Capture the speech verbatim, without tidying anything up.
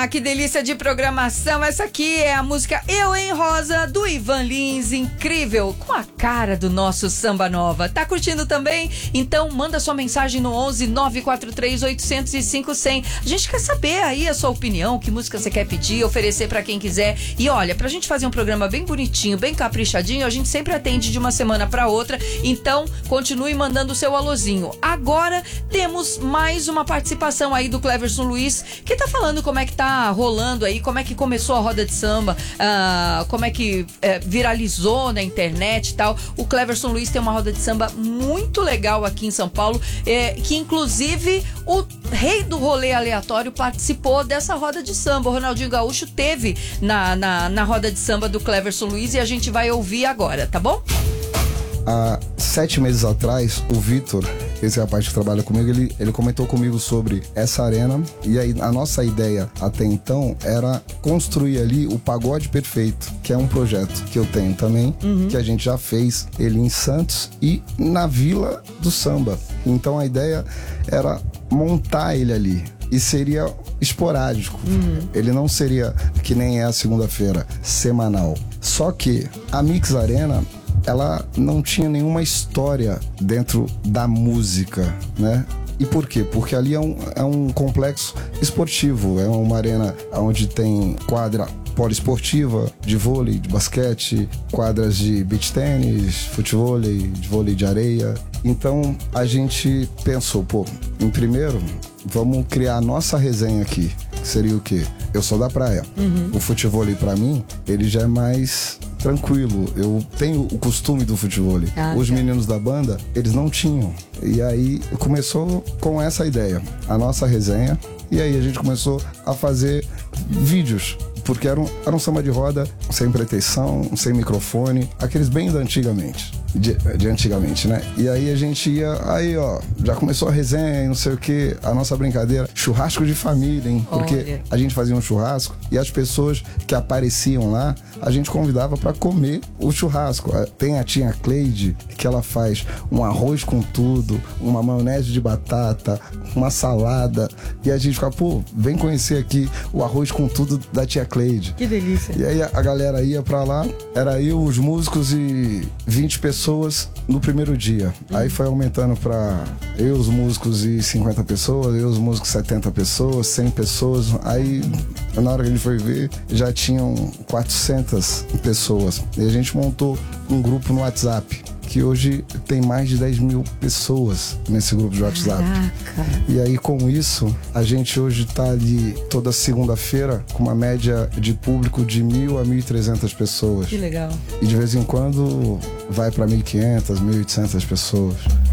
Ah, que delícia de programação. Essa aqui é a música Eu em Rosa, do Ivan Lins. Incrível, com a cara do nosso Samba Nova. Tá curtindo também? Então manda sua mensagem no onze nove quatro três oito zero zero cinco zero zero. A gente quer saber aí a sua opinião, que música você quer pedir, oferecer pra quem quiser. E olha, pra gente fazer um programa bem bonitinho, bem caprichadinho, a gente sempre atende de uma semana pra outra. Então, continue mandando o seu alôzinho. Agora temos mais uma participação aí do Cleverson Luiz, que tá falando como é que tá rolando aí, como é que começou a roda de samba, uh, como é que uh, viralizou na internet e tal. O Cleverson Luiz tem uma roda de samba muito legal aqui em São Paulo, eh, que inclusive o rei do rolê aleatório participou dessa roda de samba. O Ronaldinho Gaúcho teve na, na, na roda de samba do Cleverson Luiz e a gente vai ouvir agora, tá bom? Há sete meses atrás, o Vitor, esse rapaz que trabalha comigo, ele, ele comentou comigo sobre essa arena. E aí a nossa ideia até então era construir ali o Pagode Perfeito, que é um projeto que eu tenho também, uhum. que a gente já fez ele em Santos e na Vila do Samba. Então a ideia era montar ele ali. E seria esporádico. Uhum. Ele não seria, que nem é a segunda-feira, semanal. Só que a Mix Arena, ela não tinha nenhuma história dentro da música, né? E por quê? Porque ali é um, é um complexo esportivo, é uma arena onde tem quadra poliesportiva de vôlei, de basquete, quadras de beach tênis, futevôlei, de vôlei de areia. Então a gente pensou, pô, em primeiro, vamos criar a nossa resenha aqui, que seria o quê? Eu sou da praia. Uhum. O futevôlei pra mim, ele já é mais tranquilo. Eu tenho o costume do futevôlei. Ah, Os tá. meninos da banda, eles não tinham. E aí começou com essa ideia, a nossa resenha. E aí a gente começou a fazer vídeos, porque era um, era um samba de roda sem pretensão, sem microfone, aqueles bem da antigamente. De, de antigamente, né? E aí a gente ia, aí ó, já começou a resenha e não sei o que, a nossa brincadeira, churrasco de família, hein? Porque Olha. a gente fazia um churrasco e as pessoas que apareciam lá, a gente convidava pra comer o churrasco. Tem a tia Cleide, que ela faz um arroz com tudo, uma maionese de batata, uma salada, e a gente ficava, pô, vem conhecer aqui o arroz com tudo da tia Cleide. Que delícia. E aí a galera ia pra lá, era eu, os músicos e vinte pessoas pessoas no primeiro dia. Uhum. Aí foi aumentando pra eu, os músicos e cinquenta pessoas, eu, os músicos setenta pessoas, cem pessoas. Aí, na hora que a gente foi ver, já tinham quatrocentas pessoas. E a gente montou um grupo no WhatsApp, que hoje tem mais de dez mil pessoas nesse grupo de WhatsApp. Caraca. E aí, com isso, a gente hoje tá ali toda segunda-feira com uma média de público de mil a mil e trezentas pessoas. Que legal. E de vez em quando vai para mil e quinhentas, mil e oitocentas pessoas.